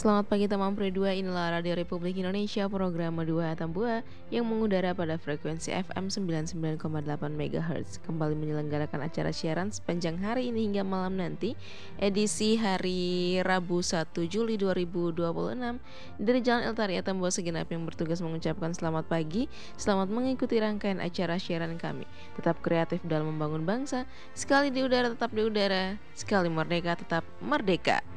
Selamat pagi teman Pro 2, inilah Radio Republik Indonesia program Medua Tambua yang mengudara pada frekuensi FM 99,8 MHz. Kembali menyelenggarakan acara siaran sepanjang hari ini hingga malam nanti, edisi hari Rabu 1 Juli 2026 dari Jalan Eltaria Tambua segenap yang bertugas mengucapkan selamat pagi, selamat mengikuti rangkaian acara siaran kami. Tetap kreatif dalam membangun bangsa, sekali di udara tetap di udara, sekali merdeka tetap merdeka.